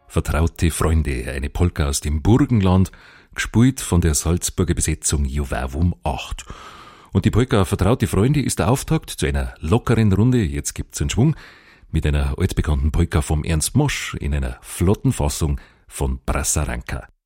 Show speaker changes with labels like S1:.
S1: Vertraute Freunde, eine Polka aus dem Burgenland, gespielt von der Salzburger Besetzung Juwerwum 8. Und die Polka Vertraute Freunde ist der Auftakt zu einer lockeren Runde, jetzt gibt's einen Schwung, mit einer altbekannten Polka vom Ernst Mosch in einer flotten Fassung von Brassaranka.